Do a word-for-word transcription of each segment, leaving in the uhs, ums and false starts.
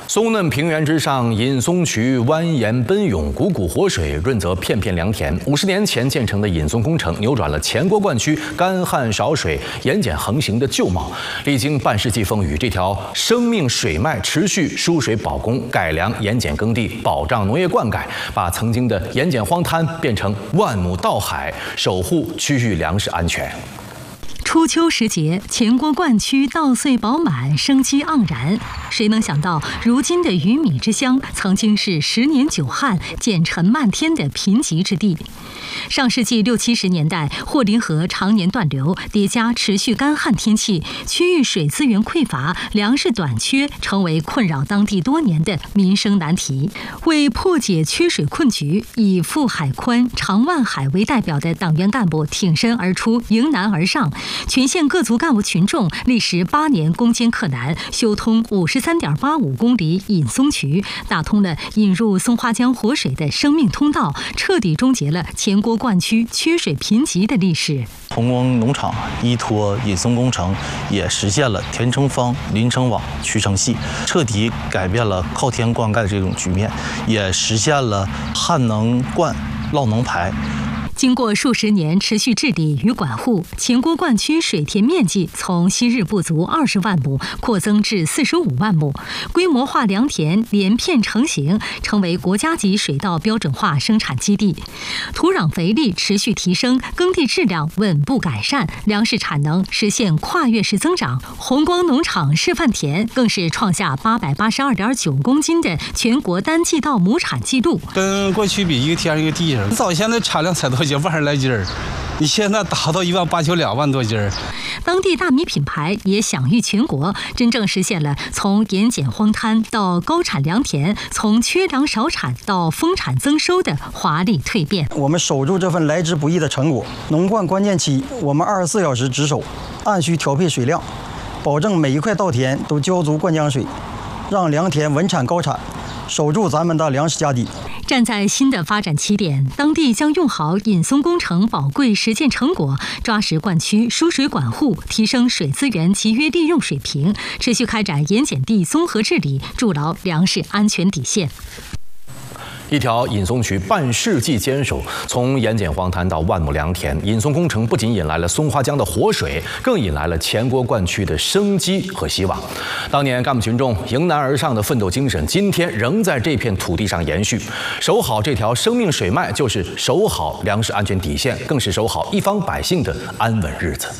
松嫩平原之上，尹松渠蜿蜒奔涌，股股活水润泽片片良田。五十年前建成的尹松工程，扭转了前郭灌区干旱少水、盐碱横行的旧貌。历经半世纪风雨，这条生命水脉持续输水保供，改良盐碱耕地，保障农业灌溉，把曾经的盐碱荒滩变成万亩稻海，守护区域粮食安全。 初秋时节，前郭灌区稻穗饱满，生机盎然。谁能想到，如今的鱼米之乡，曾经是十年久旱、碱尘漫天的贫瘠之地。上世纪六七十年代，霍林河常年断流，叠加持续干旱天气，区域水资源匮乏、粮食短缺，成为困扰当地多年的民生难题。为破解缺水困局，以傅海宽、常万海为代表的党员干部挺身而出，迎难而上。 全县各族干部群众历时八年攻坚克难，修通五十三点八五公里尹松渠，打通了引入松花江活水的生命通道，彻底终结了前郭灌区缺水贫瘠的历史。 红光农场依托尹松工程，也实现了田成方、林成网、渠成细，彻底改变了靠天灌溉的这种局面，也实现了旱能灌、涝能排。 经过数十年持续治理与管护，前郭灌区水田面积从昔日不足二十万亩扩增至四十五万亩，规模化良田连片成型，成为国家级水稻标准化生产基地。土壤肥力持续提升，耕地质量稳步改善，粮食产能实现跨越式增长。红光农场示范田更是创下八百八十二点九公斤的全国单季稻亩产记录。 跟过去比，一个天一个地上，早先的产量才多。 也万来斤儿，你现在达到一万八千两万多斤儿。 当地大米品牌也享誉全国，真正实现了从盐碱荒滩到高产良田，从缺粮少产到丰产增收的华丽蜕变。 我们守住这份来之不易的成果。农灌关键期，我们二十四小时值守，按需调配水量，保证每一块稻田都浇足灌浆水，让良田稳产高产，守住咱们的粮食家底。 站在新的发展起点，当地将用好尹松工程宝贵实践成果，抓实灌区输水管护，提升水资源节约利用水平，持续开展盐碱地综合治理，筑牢粮食安全底线。 一条尹松渠半世纪坚守，从盐碱荒滩到万亩良田，尹松工程不仅引来了松花江的活水，更引来了前郭灌区的生机和希望。当年干部群众迎难而上的奋斗精神，今天仍在这片土地上延续。守好这条生命水脉，就是守好粮食安全底线，更是守好一方百姓的安稳日子。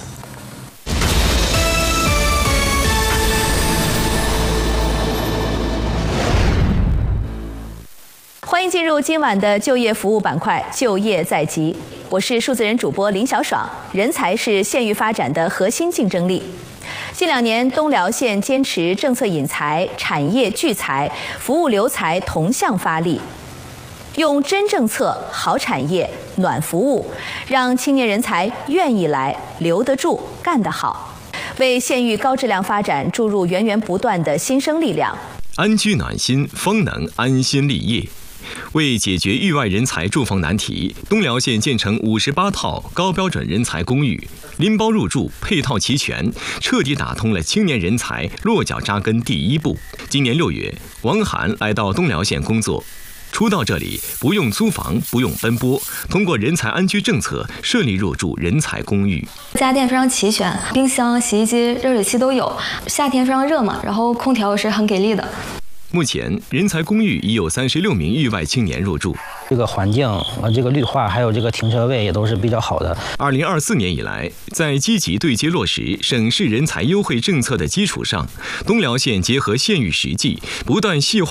欢迎进入今晚的就业服务板块，就业在即。我是数字人主播林小爽。人才是县域发展的核心竞争力。近两年，东辽县坚持政策引才、产业聚才、服务留才同向发力，用真政策、好产业、暖服务，让青年人才愿意来、留得住、干得好，为县域高质量发展注入源源不断的新生力量。 安居暖心，方能安心立业。 为解决域外人才住房难题，东辽县建成五十八套高标准人才公寓，拎包入住，配套齐全，彻底打通了青年人才落脚扎根第一步。今年六月，王涵来到东辽县工作，初到这里不用租房，不用奔波，通过人才安居政策顺利入住人才公寓。 家电非常齐全，冰箱、洗衣机、热水器都有。夏天非常热嘛，然后空调是很给力的。 目前，人才公寓已有三十六名域外青年入住。 这个环境、呃，这个绿化，还有这个停车位也都是比较好的。 二零二四年以来，在积极对接落实省市人才优惠政策的基础上，东辽县结合县域实际，不断细化。